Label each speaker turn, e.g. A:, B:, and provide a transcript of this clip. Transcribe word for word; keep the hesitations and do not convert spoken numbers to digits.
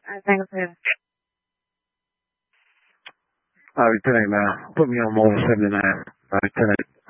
A: Uh, thanks, sir.
B: Uh, Lieutenant, uh, put me on mode seventy-nine. Uh, Lieutenant